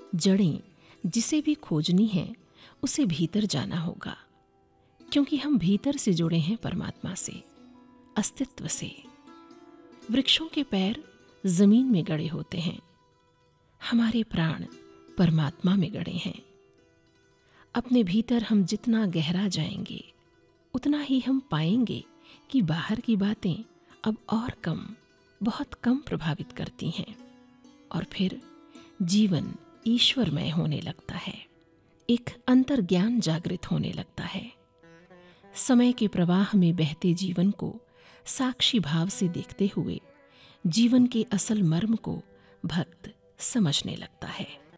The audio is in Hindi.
जड़ें जिसे भी खोजनी हैं उसे भीतर जाना होगा, क्योंकि हम भीतर से जुड़े हैं परमात्मा से, अस्तित्व से। वृक्षों के पैर जमीन में गड़े होते हैं, हमारे प्राण परमात्मा में गड़े हैं। अपने भीतर हम जितना गहरा जाएंगे उतना ही हम पाएंगे कि बाहर की बातें अब और कम, बहुत कम प्रभावित करती हैं, और फिर जीवन ईश्वरमय होने लगता है। एक अंतर्ज्ञान जागृत होने लगता है। समय के प्रवाह में बहते जीवन को साक्षी भाव से देखते हुए जीवन के असल मर्म को भक्त समझने लगता है।